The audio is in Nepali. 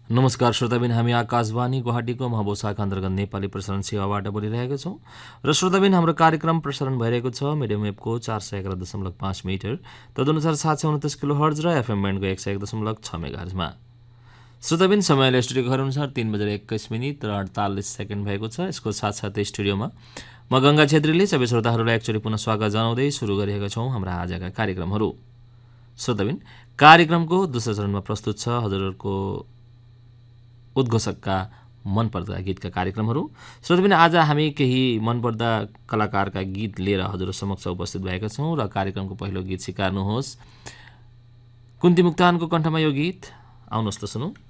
नमस्कार श्रोताबिन, हामी आकाशवाणी गुवाहाटीको महबो शाखा अन्तर्गत नेपाली प्रसारण सेवाबाट बोलिरहेका छौँ र श्रोताबिन हाम्रो कार्यक्रम प्रसारण भइरहेको छ मिडियम वेभको 411.5 मिटर, तदनुसार 729 किलो हर्ज र एफएम ब्यान्डको 101.6 मेगाहर्जमा। श्रोताबिन, समयले स्टुडियोको अनुसार 3:21 र 48 सेकेन्ड भएको छ। यसको साथसाथै स्टुडियोमा म गङ्गा छेत्रीले सबै श्रोताहरूलाई एकचोटि पुनः स्वागत जनाउँदै सुरु गरिरहेका छौँ हाम्रा आजका कार्यक्रमहरू। श्रोताबिन, कार्यक्रमको दोस्रो चरणमा प्रस्तुत छ हजुरहरूको उद्घोषकका मनपर्दा गीतका कार्यक्रमहरू। श्रोताबिन, आज हामी केही मनपर्दा कलाकारका गीत लिएर हजुर समक्ष उपस्थित भएका छौँ र कार्यक्रमको पहिलो गीत स्वीकार्नुहोस्। कुन्ती मुक्तानको कण्ठमा यो गीत, आउनुहोस् त सुनौँ।